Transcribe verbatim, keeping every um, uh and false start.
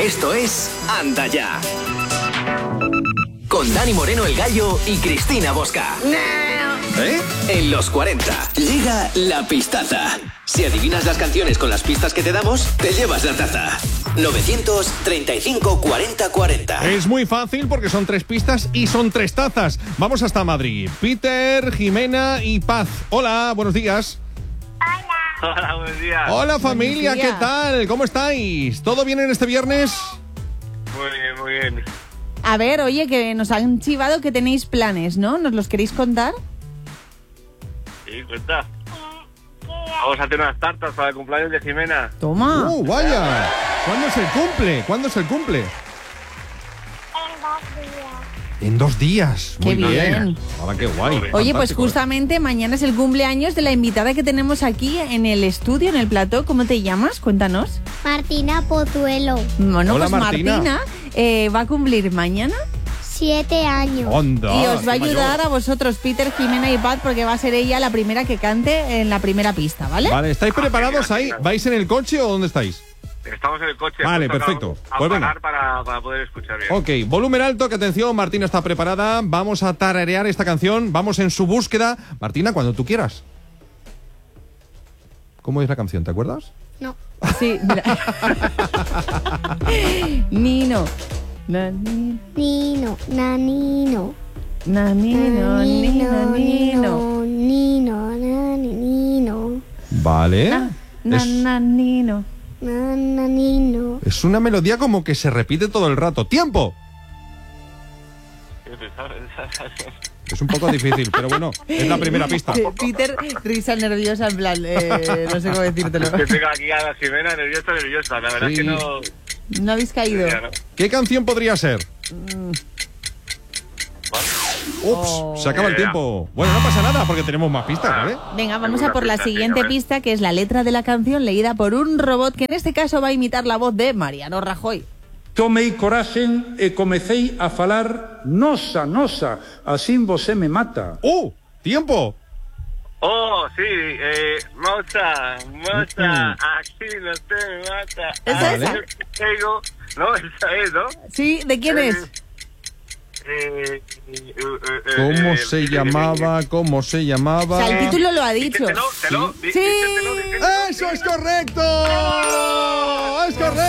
Esto es Anda Ya. Con Dani Moreno el Gallo y Cristina Bosca. ¿Eh? En los cuarenta. Llega la pistaza. Si adivinas las canciones con las pistas que te damos, te llevas la taza. novecientos treinta y cinco cuarenta cuarenta. Es muy fácil porque son tres pistas y son tres tazas. Vamos hasta Madrid. Peter, Jimena y Paz. Hola, buenos días. Hola, buenos días. Hola familia, Buenos días. ¿qué tal? ¿Cómo estáis? ¿Todo bien en este viernes? Muy bien, muy bien. A ver, oye, que nos han chivado que tenéis planes, ¿no? ¿Nos los queréis contar? Sí, cuenta. Vamos a hacer unas tartas para el cumpleaños de Jimena. Toma. ¡Uh, vaya! ¿Cuándo es el cumple? ¿Cuándo es el cumple? En dos días. Qué Muy bien. bien. Ahora qué guay. Oye, pues Fantástico, ¿eh? justamente mañana es el cumpleaños de la invitada que tenemos aquí en el estudio, en el plató. ¿Cómo te llamas? Cuéntanos. Martina Pozuelo, Bueno, Hola, pues Martina. Martina eh, va a cumplir mañana siete años. Onda, y os va a qué ayudar mayor. a vosotros, Peter, Jimena y Pat, porque va a ser ella la primera que cante en la primera pista, ¿vale? Vale, ¿estáis preparados ahí? genial. ¿Vais en el coche o dónde estáis? Estamos en el coche. Vale, hemos tocado perfecto. A Pues venga. parar para, para poder escuchar bien. Ok, volumen alto, que atención, Martina está preparada. Vamos a tararear esta canción. Vamos en su búsqueda. Martina, cuando tú quieras. ¿Cómo es la canción? ¿Te acuerdas? No. Sí, mira. Nino. Na, ni- Nino, nanino. na, nino, nino, nino. Nino, nani, nino. Vale. Na, na, Es, na, nino. Nananino. es una melodía como que se repite todo el rato. ¡Tiempo! Es un poco difícil, pero bueno, es la primera pista. Sí, Peter, risa nerviosa, en plan, eh, no sé cómo decírtelo. Que tengo aquí a la Jimena nerviosa, nerviosa. La verdad Sí. es que no... No habéis caído. Ya, ¿no? ¿Qué canción podría ser? Ups, Oh. se acaba el tiempo. Bueno, no pasa nada porque tenemos más pistas, ¿vale? Venga, vamos Segunda a por la pista, sí, siguiente a ver. pista, que es la letra de la canción leída por un robot que en este caso va a imitar la voz de Mariano Rajoy. Tomei coraxen e comecei a falar nosa, nosa, así vos me mata. ¡Uh! ¡Tiempo! Oh, sí, eh, moza, moza, aquí no te mata. ¿Esa, Aquí esa? te digo. No, esa es, ¿no? ¿Sí? ¿De quién Eh, es? Eh, eh, eh, eh, ¿Cómo eh, se eh, llamaba? ¿Cómo se O llamaba? sea, el título lo ha dicho. Dícetelo, telo, di- Sí. dícetelo, dícetelo. ¡Eso es correcto! ¡Es correcto!